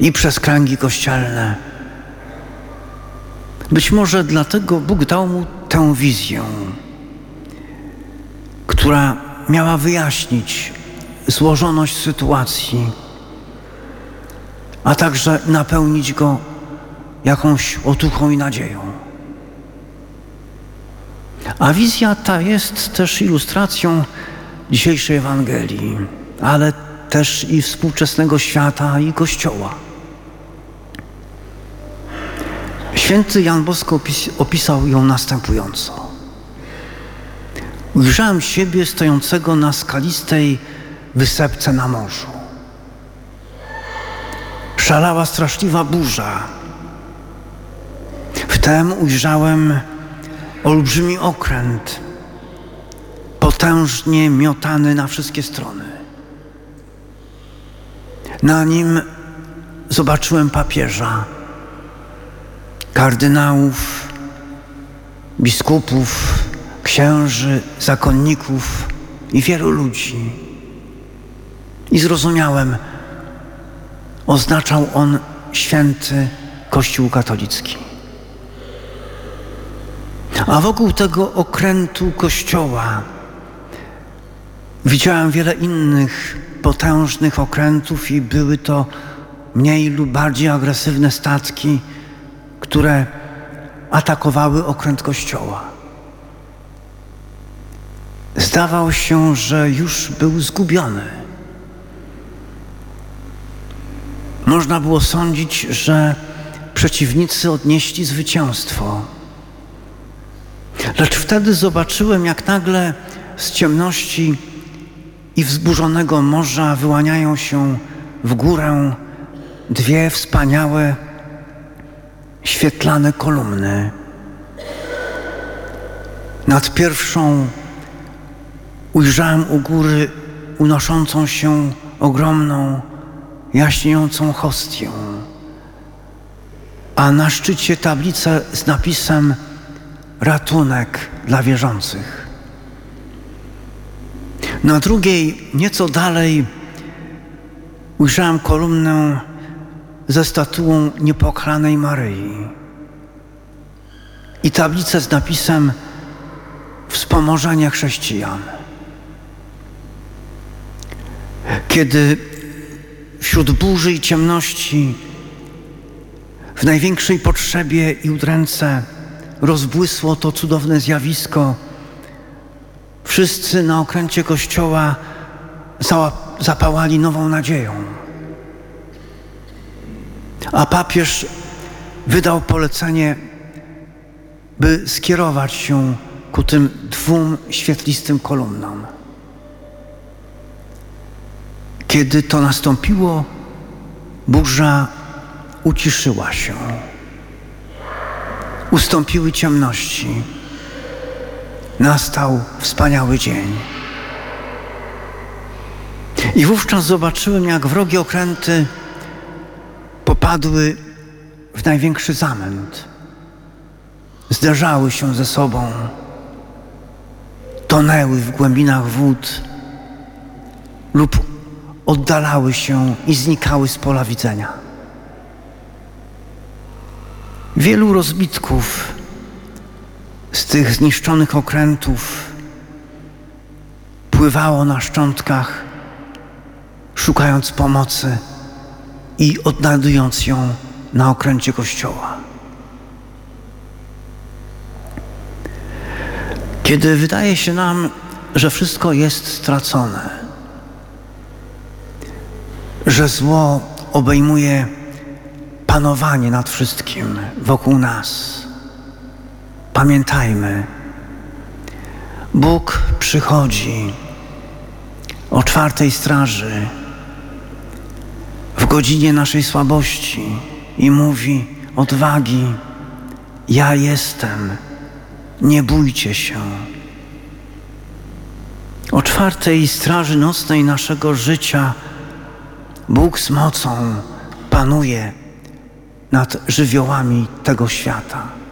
i przez kręgi kościelne. Być może dlatego Bóg dał mu tę wizję, która miała wyjaśnić złożoność sytuacji, a także napełnić go jakąś otuchą i nadzieją. A wizja ta jest też ilustracją dzisiejszej Ewangelii, ale też i współczesnego świata i Kościoła. Święty Jan Bosko opisał ją następująco. Ujrzałem siebie stojącego na skalistej wysepce na morzu. Szalała straszliwa burza. Wtem ujrzałem olbrzymi okręt, potężnie miotany na wszystkie strony. Na nim zobaczyłem papieża, kardynałów, biskupów, księży, zakonników i wielu ludzi. I zrozumiałem, oznaczał on święty Kościół katolicki. A wokół tego okrętu Kościoła widziałem wiele innych potężnych okrętów i były to mniej lub bardziej agresywne statki, które atakowały okręt Kościoła. Zdawał się, że już był zgubiony. Można było sądzić, że przeciwnicy odnieśli zwycięstwo. Lecz wtedy zobaczyłem, jak nagle z ciemności i wzburzonego morza wyłaniają się w górę dwie wspaniałe, świetlane kolumny. Nad pierwszą ujrzałem u góry unoszącą się ogromną, jaśniejącą hostię, a na szczycie tablicę z napisem „Ratunek dla wierzących”. Na drugiej, nieco dalej, ujrzałem kolumnę ze statuą Niepokalanej Maryi i tablicę z napisem „Wspomożenie chrześcijan”. Kiedy wśród burzy i ciemności, w największej potrzebie i udręce rozbłysło to cudowne zjawisko, wszyscy na okręcie Kościoła zapałali nową nadzieją. A papież wydał polecenie, by skierować się ku tym dwóm świetlistym kolumnom. Kiedy to nastąpiło, burza uciszyła się. Ustąpiły ciemności. Nastał wspaniały dzień. I wówczas zobaczyłem, jak wrogie okręty popadły w największy zamęt. Zderzały się ze sobą, tonęły w głębinach wód lub oddalały się i znikały z pola widzenia. Wielu rozbitków z tych zniszczonych okrętów pływało na szczątkach, szukając pomocy i odnajdując ją na okręcie Kościoła. Kiedy wydaje się nam, że wszystko jest stracone, że zło obejmuje panowanie nad wszystkim wokół nas, pamiętajmy, Bóg przychodzi o 4:00 straży w godzinie naszej słabości i mówi: odwagi, ja jestem, nie bójcie się. O 4:00 straży nocnej naszego życia Bóg z mocą panuje nad żywiołami tego świata.